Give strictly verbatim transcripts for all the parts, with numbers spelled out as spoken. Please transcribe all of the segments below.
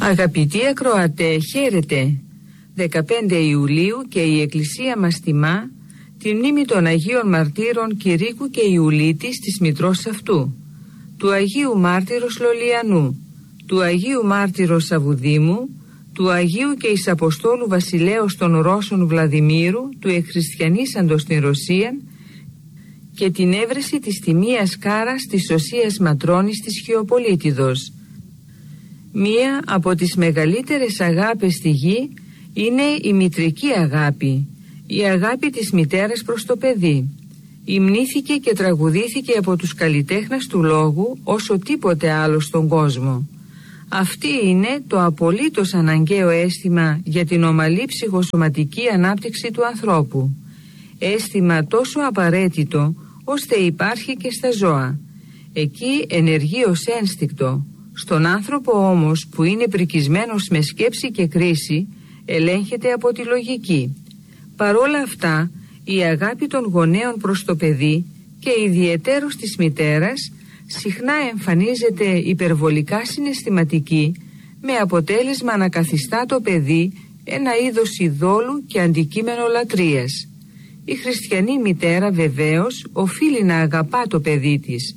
Αγαπητοί ακροατέ, χαίρετε. δεκαπέντε Ιουλίου και η Εκκλησία μας τιμά τη μνήμη των Αγίων Μαρτύρων Κηρύκου και Ιουλίτης της μητρός αυτού, του Αγίου Μάρτυρος Λολιανού, του Αγίου Μάρτυρος Σαβουδήμου, του Αγίου και εις Αποστόλου Βασιλέως των Ρώσων Βλαδιμήρου, του εχριστιανίσαντος στην Ρωσία, και την έβρεση της τιμίας κάρας της Οσίας Ματρώνης της Χιοπολίτιδος. Μία από τις μεγαλύτερες αγάπες στη γη είναι η μητρική αγάπη, η αγάπη της μητέρας προς το παιδί. Υμνήθηκε και τραγουδήθηκε από τους καλλιτέχνες του λόγου όσο τίποτε άλλο στον κόσμο. Αυτή είναι το απολύτως αναγκαίο αίσθημα για την ομαλή ψυχοσωματική ανάπτυξη του ανθρώπου. Αίσθημα τόσο απαραίτητο ώστε υπάρχει και στα ζώα. Εκεί ενεργεί ως ένστικτο. Στον άνθρωπο όμως που είναι πρικισμένος με σκέψη και κρίση, ελέγχεται από τη λογική. Παρόλα αυτά, η αγάπη των γονέων προς το παιδί και ιδιαιτέρως της μητέρας συχνά εμφανίζεται υπερβολικά συναισθηματική, με αποτέλεσμα να καθιστά το παιδί ένα είδος ειδόλου και αντικείμενο λατρείας. Η χριστιανή μητέρα βεβαίως οφείλει να αγαπά το παιδί της.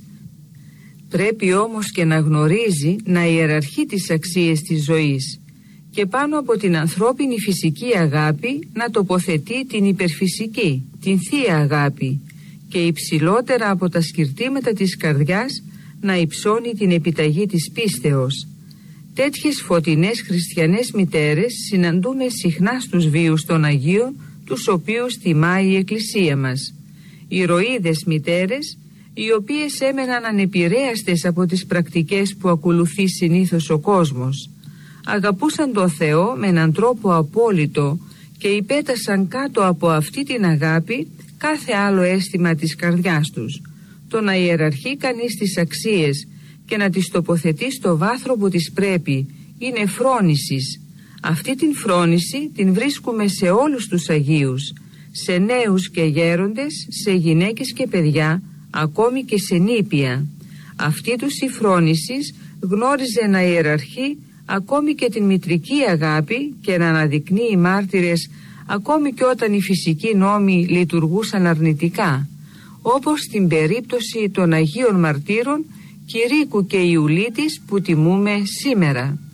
Πρέπει όμως και να γνωρίζει να ιεραρχεί τις αξίες της ζωής και πάνω από την ανθρώπινη φυσική αγάπη να τοποθετεί την υπερφυσική, την θεία αγάπη, και υψηλότερα από τα σκυρτήματα της καρδιάς να υψώνει την επιταγή της πίστεως. Τέτοιες φωτεινές χριστιανές μητέρες συναντούμε συχνά στους βίους των Αγίων, τους οποίους τιμάει η Εκκλησία μας. Ηρωίδες μητέρες, οι οποίες έμεναν ανεπηρέαστες από τις πρακτικές που ακολουθεί συνήθως ο κόσμος. Αγαπούσαν τον Θεό με έναν τρόπο απόλυτο και υπέτασαν κάτω από αυτή την αγάπη κάθε άλλο αίσθημα της καρδιάς τους. Το να ιεραρχεί κανείς τις αξίες και να τις τοποθετεί στο βάθρο που τις πρέπει είναι φρόνησης. Αυτή την φρόνηση την βρίσκουμε σε όλους τους Αγίους, σε νέους και γέροντες, σε γυναίκες και παιδιά, ακόμη και σε νήπια. Αυτή τους η φρόνησης γνώριζε να ιεραρχεί ακόμη και την μητρική αγάπη και να αναδεικνύει μάρτυρες ακόμη και όταν οι φυσικοί νόμοι λειτουργούσαν αρνητικά, όπως στην περίπτωση των Αγίων Μαρτύρων Κηρύκου και Ιουλίτης που τιμούμε σήμερα.